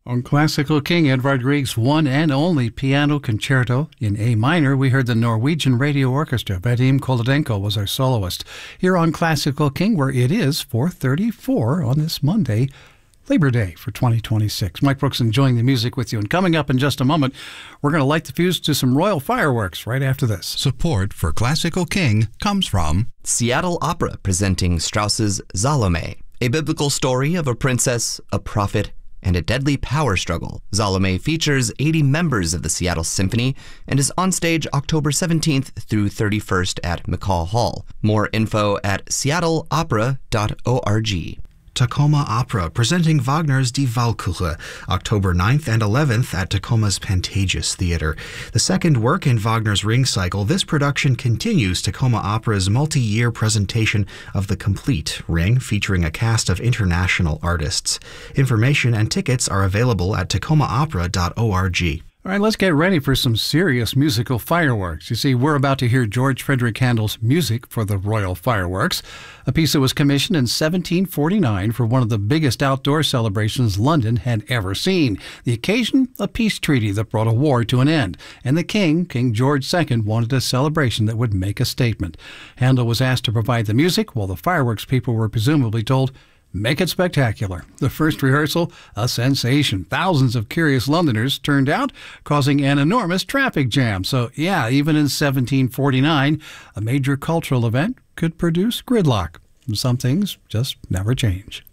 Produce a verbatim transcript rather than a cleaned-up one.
On Classical King, Edvard Grieg's one and only piano concerto in A minor, we heard the Norwegian Radio Orchestra. Vadim Kolodenko was our soloist. Here on Classical King, where it is four thirty-four on this Monday, Labor Day for twenty twenty-six. Mike Brooks enjoying the music with you. And coming up in just a moment, we're going to light the fuse to some royal fireworks right after this. Support for Classical King comes from Seattle Opera presenting Strauss's Salome, a biblical story of a princess, a prophet, and a deadly power struggle. Salome features eighty members of the Seattle Symphony and is on stage October seventeenth through thirty-first at McCaw Hall. More info at seattle opera dot org. Tacoma Opera presenting Wagner's Die Walküre, October ninth and eleventh at Tacoma's Pantages Theater. The second work in Wagner's Ring Cycle, this production continues Tacoma Opera's multi-year presentation of the complete Ring, featuring a cast of international artists. Information and tickets are available at tacoma opera dot org. All right, let's get ready for some serious musical fireworks. You see, we're about to hear George Frederick Handel's music for the Royal Fireworks, a piece that was commissioned in seventeen forty-nine for one of the biggest outdoor celebrations London had ever seen. The occasion, a peace treaty that brought a war to an end, and the king, King George the Second, wanted a celebration that would make a statement. Handel was asked to provide the music, while the fireworks people were presumably told, make it spectacular. The first rehearsal, a sensation. Thousands of curious Londoners turned out, causing an enormous traffic jam. So yeah, even in seventeen forty-nine, a major cultural event could produce gridlock. Some things just never change.